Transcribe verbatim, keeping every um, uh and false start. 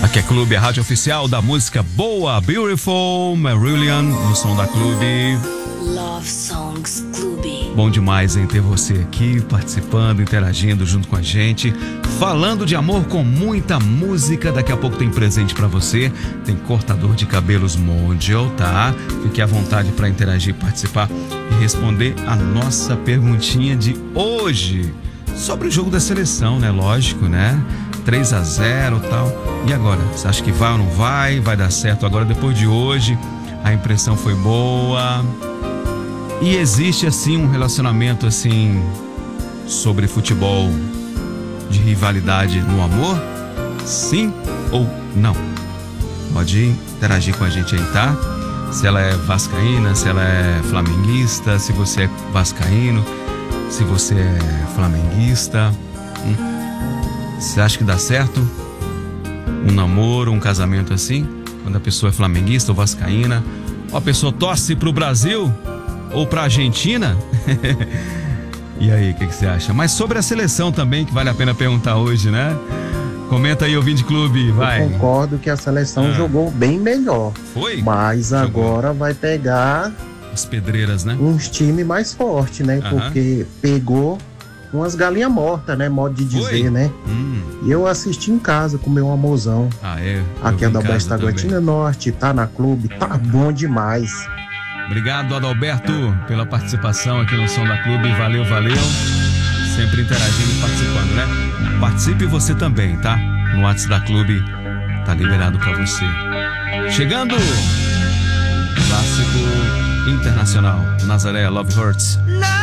Aqui é Clube, a rádio oficial da música boa, Beautiful, Marillion, no som da Clube. Love Songs Clube. Bom demais em ter você aqui, participando, interagindo junto com a gente, falando de amor com muita música. Daqui a pouco tem presente pra você, tem cortador de cabelos Mondial, tá? Fique à vontade para interagir, participar e responder a nossa perguntinha de hoje. Sobre o jogo da seleção, né? Lógico, né? três a zero e tal. E agora? Você acha que vai ou não vai? Vai dar certo agora, depois de hoje? A impressão foi boa? E existe, assim, um relacionamento, assim, sobre futebol de rivalidade no amor? Sim ou não? Pode interagir com a gente aí, tá? Se ela é vascaína, se ela é flamenguista, se você é vascaíno, se você é flamenguista. Hum? Você acha que dá certo um namoro, um casamento assim? Quando a pessoa é flamenguista ou vascaína? Ou a pessoa torce pro Brasil ou pra Argentina? E aí, o que, que você acha? Mas sobre a seleção também, que vale a pena perguntar hoje, né? Comenta aí, ouvinte clube, vai. Eu concordo que a seleção ah. jogou bem melhor. Foi? Mas Jogou. Agora vai pegar as pedreiras, né? Uns times mais fortes, né? Aham. Porque pegou umas galinhas mortas, né? Modo de dizer, Foi? né? Hum. E eu assisti em casa com meu amorzão. Ah, é? Eu Aqui vi é em da casa Oeste Taguatinga Norte, tá na Clube, tá bom demais. Obrigado, Adalberto, pela participação aqui no Som da Clube. Valeu, valeu. Sempre interagindo e participando, né? Participe você também, tá? No WhatsApp da Clube, tá liberado pra você. Chegando, clássico internacional, Nazaré, Love Hurts.